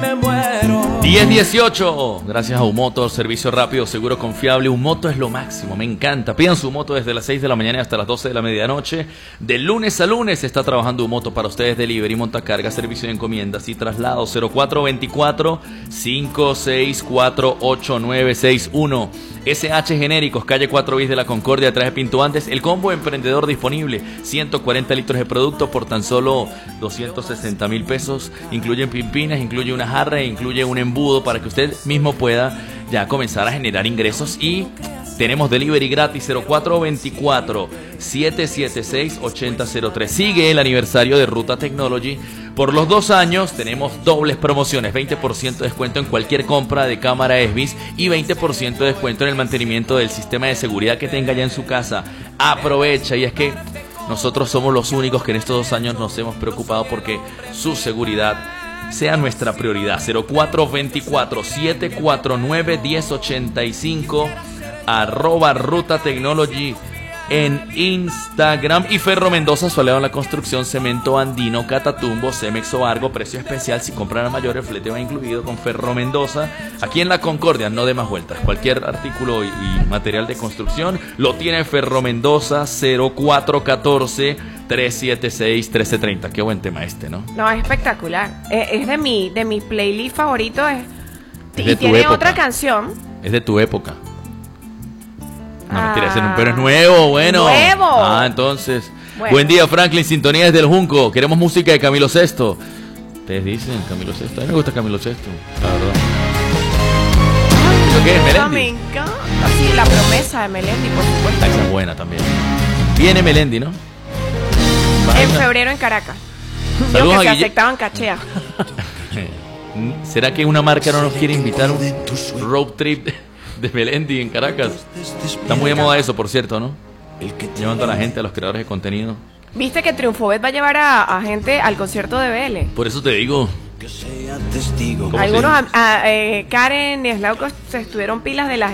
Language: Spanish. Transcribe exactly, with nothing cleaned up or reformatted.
diez dieciocho, gracias a Umoto, servicio rápido, seguro, confiable. Umoto es lo máximo, me encanta. Pidan su Umoto desde las seis de la mañana hasta las doce de la medianoche. De lunes a lunes está trabajando Umoto para ustedes. Delivery, montacarga, servicio de encomiendas y traslados. Cero cuatro veinticuatro, cinco seis cuatro, ocho nueve seis uno. S H Genéricos, calle cuatro bis de la Concordia, atrás de Pinto Andes. El combo emprendedor disponible, ciento cuarenta litros de producto por tan solo doscientos sesenta mil pesos. Incluyen pimpinas, incluye una jarra e incluye un embudo para que usted mismo pueda ya comenzar a generar ingresos. Y tenemos delivery gratis. Cero cuatro veinticuatro, siete siete seis, ocho cero cero tres. Sigue el aniversario de Ruta Technology. Por los dos años tenemos dobles promociones, veinte por ciento de descuento en cualquier compra de cámara E S B I S y veinte por ciento de descuento en el mantenimiento del sistema de seguridad que tenga ya en su casa. Aprovecha, y es que nosotros somos los únicos que en estos dos años nos hemos preocupado porque su seguridad sea nuestra prioridad. Cero cuatro veinticuatro, siete cuatro nueve, diez ochenta y cinco, arroba Ruta Technology en Instagram. Y Ferro Mendoza, soleado en la construcción, cemento andino, Catatumbo, Cemex o Argo, precio especial si compran a mayor, el flete va incluido con Ferro Mendoza. Aquí en la Concordia, no de más vueltas, cualquier artículo y, y material de construcción lo tiene Ferro Mendoza. Cero cuatro uno cuatro, tres siete seis, uno tres tres cero. Qué buen tema este, ¿no? No, es espectacular. Es, es de mi de mi playlist favorito. Es, Es y de tu tiene época. otra canción. Es de tu época. No, Ah, mentira, ese no, pero es nuevo, bueno. Nuevo. Ah, entonces. Bueno. Buen día, Franklin, sintonía desde el Junco. Queremos música de Camilo Sesto. Ustedes dicen Camilo Sesto. A mí me gusta Camilo Sesto, la verdad. ¿Eso qué es, No, me Melendi? encanta. Sí, la promesa de Melendi, por supuesto. Ah, esa es buena también. Viene Melendi, ¿no? En Vaina. febrero en Caracas. Digo Saludos que a se Guille- aceptaban cachea. ¿Será que una marca no nos quiere invitar a un road trip de Melendi en Caracas? Está muy de moda eso, por cierto, ¿no? Llevando a la gente, a los creadores de contenido. ¿Viste que Triunfobet va a llevar a, a gente al concierto de B L? Por eso te digo. ¿Cómo Algunos, se- a- a- eh, Karen y Slauco se estuvieron pilas de la